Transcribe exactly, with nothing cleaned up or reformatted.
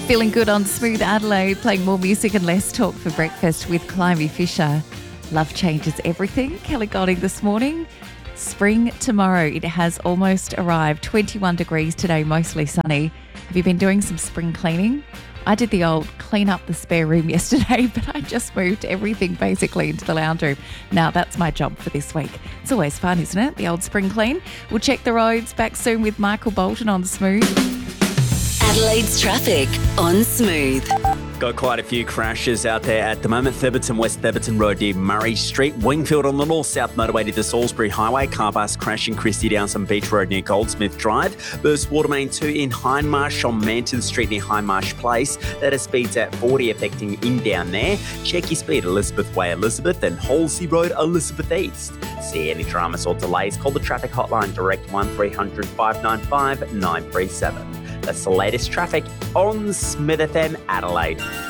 Feeling good on Smooth Adelaide, playing more music and less talk for breakfast with Climby Fisher. Love changes everything. Kelly Godding this morning. Spring tomorrow. It has almost arrived. twenty-one degrees today, mostly sunny. Have you been doing some spring cleaning? I did the old clean up the spare room yesterday, but I just moved everything basically into the lounge room. Now that's my job for this week. It's always fun, isn't it? The old spring clean. We'll check the roads. Back soon with Michael Bolton on Smooth. Adelaide's traffic on Smooth. Got quite a few crashes out there at the moment. Theberton, West Theberton Road near Murray Street. Wingfield on the north-south motorway to the Salisbury Highway. Car bus crashing Christie Downs Beach Road near Goldsmith Drive. Burst Water Main two in Hindmarsh on Manton Street near Hindmarsh Place. That is speeds at forty affecting in down there. Check your speed, Elizabeth Way, Elizabeth, and Halsey Road, Elizabeth East. See any dramas or delays, call the traffic hotline direct one three hundred five nine five nine three seven. That's the latest traffic on Smith F M Adelaide.